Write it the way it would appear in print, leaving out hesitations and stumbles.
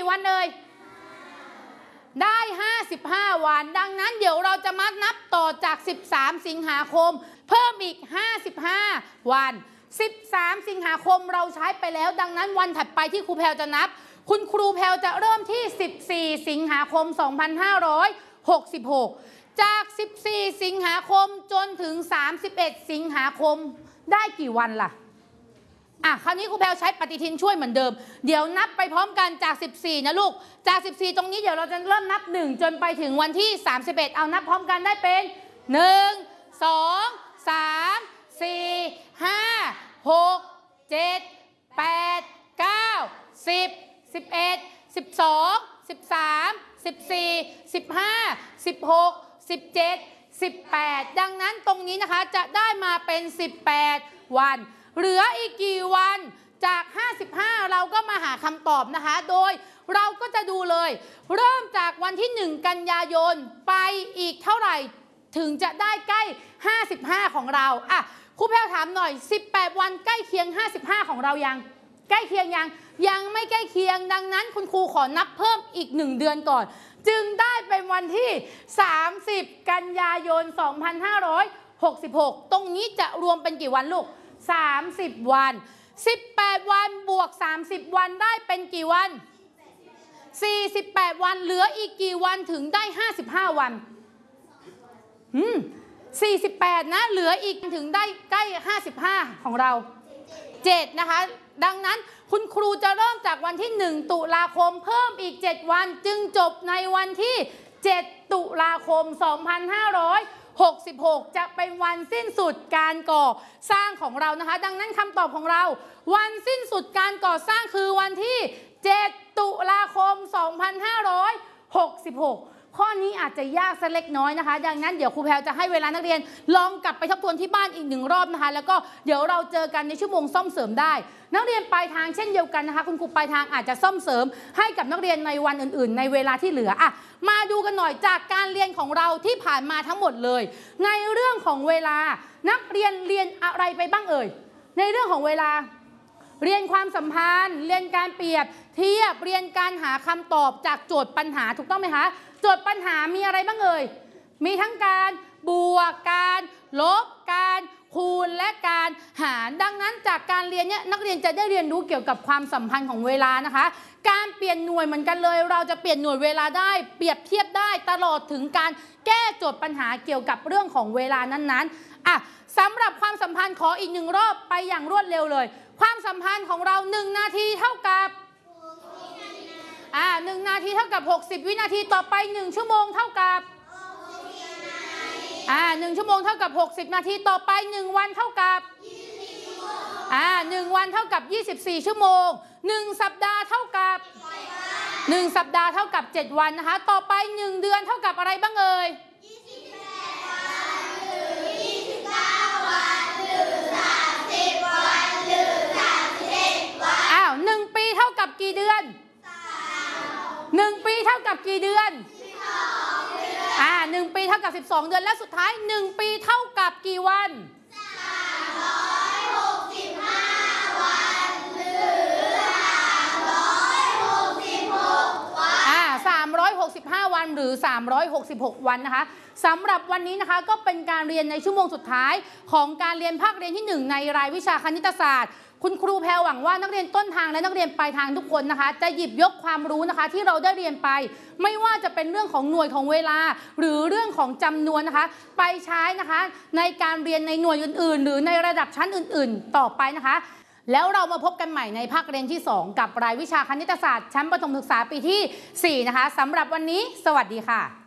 กี่วันเลยได้55วันดังนั้นเดี๋ยวเราจะมานับต่อจาก13สิงหาคมเพิ่มอีก55วัน13สิงหาคมเราใช้ไปแล้วดังนั้นวันถัดไปที่ครูแพรจะนับคุณครูแพรจะเริ่มที่14สิงหาคม2566จาก14สิงหาคมจนถึง31สิงหาคมได้กี่วันล่ะคราวนี้ครูแพรใช้ปฏิทินช่วยเหมือนเดิมเดี๋ยวนับไปพร้อมกันจาก14นะลูกจาก14ตรงนี้เดี๋ยวเราจะเริ่มนับ1จนไปถึงวันที่31เอานับพร้อมกันได้เป็น1 2 3 4 5 6 7 8 9 10 11 12 13 14 15 16 17 18ดังนั้นตรงนี้นะคะจะได้มาเป็น18วันเหลืออีกกี่วันจาก55เราก็มาหาคำตอบนะคะโดยเราก็จะดูเลยเริ่มจากวันที่1กันยายนไปอีกเท่าไหร่ถึงจะได้ใกล้55ของเราครูแพรถามหน่อย18วันใกล้เคียง55ของเรายังใกล้เคียงยังไม่ใกล้เคียงดังนั้นคุณครูขอนับเพิ่มอีก1เดือนก่อนจึงได้เป็นวันที่30กันยายน2566ตรงนี้จะรวมเป็นกี่วันลูก30วัน18วันบวก30วันได้เป็นกี่วัน48วันเหลืออีกกี่วันถึงได้55วัน48นะเหลืออีกถึงได้ใกล้55ของเรา7นะคะดังนั้นคุณครูจะเริ่มจากวันที่1ตุลาคมเพิ่มอีก7วันจึงจบในวันที่7ตุลาคม2566จะเป็นวันสิ้นสุดการก่อสร้างของเรานะคะดังนั้นคำตอบของเราวันสิ้นสุดการก่อสร้างคือวันที่7ตุลาคม2566ข้อนี้อาจจะยากสักเล็กน้อยนะคะดังนั้นเดี๋ยวครูแพรจะให้เวลานักเรียนลองกลับไปทบทวนที่บ้านอีก1รอบนะคะแล้วก็เดี๋ยวเราเจอกันในชั่วโมงซ่อมเสริมได้นักเรียนปลายทางเช่นเดียวกันนะคะคุณครูปลายทางอาจจะซ่อมเสริมให้กับนักเรียนในวันอื่นๆในเวลาที่เหลือมาดูกันหน่อยจากการเรียนของเราที่ผ่านมาทั้งหมดเลยในเรื่องของเวลานักเรียนเรียนอะไรไปบ้างเอ่ยในเรื่องของเวลาเรียนความสัมพันธ์เรียนการเปรียบเทียบเรียนการหาคำตอบจากโจทย์ปัญหาถูกต้องไหมคะโจทย์ปัญหามีอะไรบ้างเอ่ยมีทั้งการบวกการลบการคูณและการหารดังนั้นจากการเรียนเนี่ยนักเรียนจะได้เรียนรู้เกี่ยวกับความสัมพันธ์ของเวลานะคะการเปลี่ยนหน่วยเหมือนกันเลยเราจะเปลี่ยนหน่วยเวลาได้เปรียบเทียบได้ตลอดถึงการแก้โจทย์ปัญหาเกี่ยวกับเรื่องของเวลานั้นๆสำหรับความสัมพันธ์ขออีก1รอบไปอย่างรวดเร็วเลยความสัมพันธ์ของเรา1นาทีเท่ากับ1นาทีเท่ากับ60วินาทีต่อไป1ชั่วโมงเท่ากับ1ชั่วโมงเท่ากับ60นาทีต่อไป1วันเท่ากับ1วันเท่ากับ24ชั่วโมง1สัปดาห์เท่ากับ1สัปดาห์เท่ากับ7วันนะคะต่อไป1เดือนเท่ากับอะไรบ้างเอ่ย1ปีเท่ากับกี่เดือน1ปีเท่ากับกี่เดือน1ปีเท่ากับ12เดือนและสุดท้าย1ปีเท่ากับกี่วัน365วันหรือ366วันหรือ366วันนะคะสำหรับวันนี้นะคะก็เป็นการเรียนในชั่วโมงสุดท้ายของการเรียนภาคเรียนที่1ในรายวิชาคณิตศาสตร์คุณครูแพรหวังว่านักเรียนต้นทางและนักเรียนปลายทางทุกคนนะคะจะหยิบยกความรู้นะคะที่เราได้เรียนไปไม่ว่าจะเป็นเรื่องของหน่วยของเวลาหรือเรื่องของจำนวนนะคะไปใช้นะคะในการเรียนในหน่วยอื่นๆหรือในระดับชั้นอื่นๆต่อไปนะคะแล้วเรามาพบกันใหม่ในภาคเรียนที่2กับรายวิชาคณิตศาสตร์ชั้นประถมศึกษาปีที่4นะคะสำหรับวันนี้สวัสดีค่ะ